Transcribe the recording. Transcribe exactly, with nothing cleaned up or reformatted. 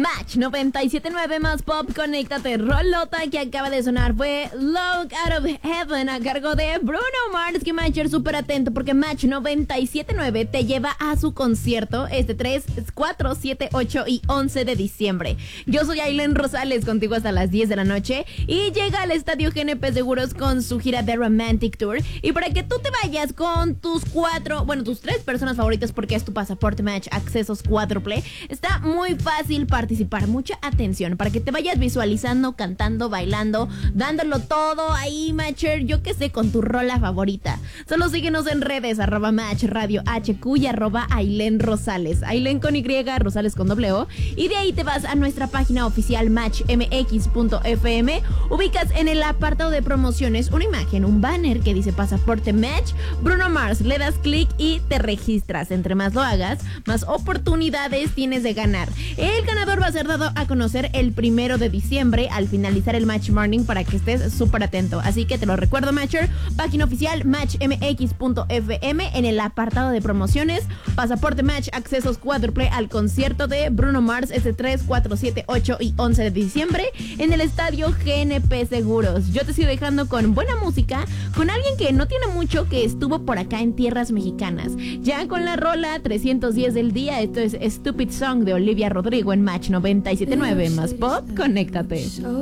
Match noventa y siete punto nueve más pop, conéctate. Rolota que acaba de sonar fue Look Out of Heaven a cargo de Bruno Mars. Que Matcher, súper atento porque Match noventa y siete punto nueve te lleva a su concierto este tres, cuatro, siete, ocho y once de diciembre. Yo soy Ailén Rosales, contigo hasta las diez de la noche, y llega al Estadio G N P Seguros con su gira de Romantic Tour. Y para que tú te vayas con tus cuatro, bueno, tus tres personas favoritas, porque es tu pasaporte Match accesos cuádruple, está muy fácil participar. Mucha atención para que te vayas visualizando, cantando, bailando, dándolo todo ahí, Matcher, yo que sé, con tu rola favorita. Solo síguenos en redes, arroba Match Radio H Q y arroba Ailén Rosales, Ailén con Y, Rosales con doble O, y de ahí te vas a nuestra página oficial match m x punto f m. Ubicas en el apartado de promociones una imagen, un banner que dice pasaporte Match Bruno Mars, le das clic y te registras. Entre más lo hagas, más oportunidades tienes de ganar. El ganador va a ser dado a conocer el primero de diciembre al finalizar el Match Morning, para que estés súper atento. Así que te lo recuerdo, Matcher, página oficial match m x punto f m, en el apartado de promociones, pasaporte Match accesos cuádruple al concierto de Bruno Mars este tres, cuatro, siete, ocho y once de diciembre en el Estadio G N P Seguros. Yo te sigo dejando con buena música, con alguien que no tiene mucho que estuvo por acá en tierras mexicanas, ya con la rola trescientos diez del día. Esto es Stupid Song de Olivia Rodrigo en Match noventa y siete punto nueve más pop, conéctate.